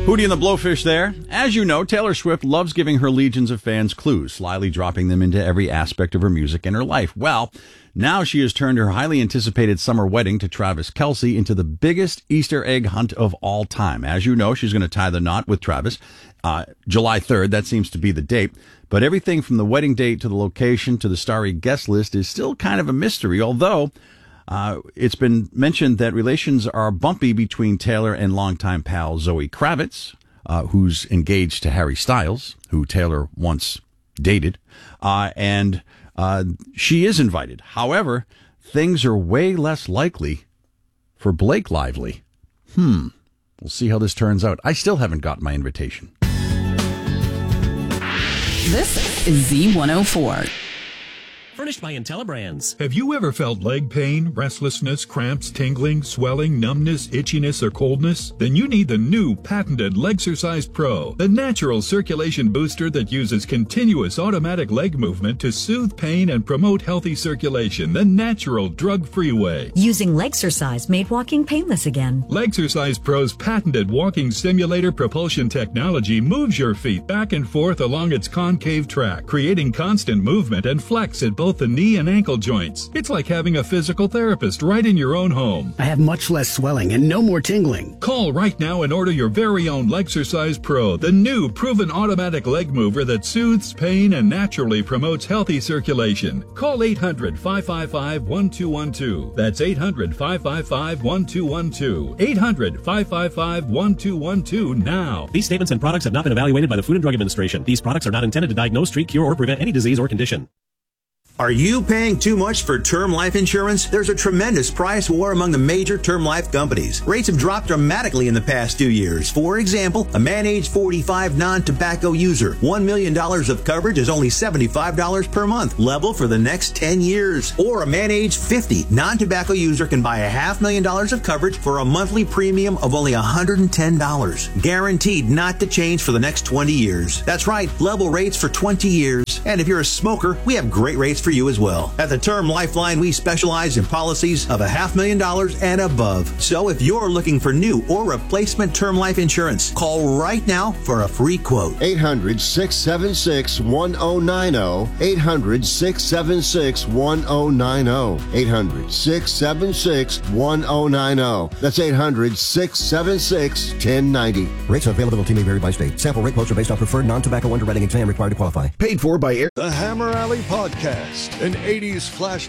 Hootie and the Blowfish there. As you know, Taylor Swift loves giving her legions of fans clues, slyly dropping them into every aspect of her music and her life. Well, now she has turned her highly anticipated summer wedding to Travis Kelce into the biggest Easter egg hunt of all time. As you know, she's going to tie the knot with Travis July 3rd. That seems to be the date. But everything from the wedding date to the location to the starry guest list is still kind of a mystery, although it's been mentioned that relations are bumpy between Taylor and longtime pal Zoe Kravitz, who's engaged to Harry Styles, who Taylor once dated, and she is invited. However, things are way less likely for Blake Lively. We'll see how this turns out. I still haven't gotten my invitation. This is Z104. Furnished by IntelliBrands. Have you ever felt leg pain, restlessness, cramps, tingling, swelling, numbness, itchiness, or coldness? Then you need the new patented Legsercise Pro, the natural circulation booster that uses continuous automatic leg movement to soothe pain and promote healthy circulation the natural, drug-free way. Using Legsercise made walking painless again. Legsercise Pro's patented walking simulator propulsion technology moves your feet back and forth along its concave track, creating constant movement and flex at both the knee and ankle joints. It's like having a physical therapist right in your own home. I have much less swelling and no more tingling. Call right now and order your very own Legsercise Pro, the new proven automatic leg mover that soothes pain and naturally promotes healthy circulation. Call 800-555-1212. That's 800-555-1212. 800-555-1212 now. These statements and products have not been evaluated by the Food and Drug Administration. These products are not intended to diagnose, treat, cure, or prevent any disease or condition. Are you paying too much for term life insurance? There's a tremendous price war among the major term life companies. Rates have dropped dramatically in the past 2 years. For example, a man age 45 non-tobacco user, $1 million of coverage is only $75 per month, level for the next 10 years. Or a man age 50 non-tobacco user can buy $500,000 of coverage for a monthly premium of only $110. Guaranteed not to change for the next 20 years. That's right, level rates for 20 years. And if you're a smoker, we have great rates for you as well. At the Term Lifeline, we specialize in policies of $500,000 and above. So if you're looking for new or replacement term life insurance, call right now for a free quote. 800-676-1090. 800-676-1090. 800-676-1090. That's 800-676-1090. Rates and availability may vary by state. Sample rate quotes are based on preferred non-tobacco underwriting exam required to qualify. Paid for by Air. The Hammer Alley Podcast, an 80s flashback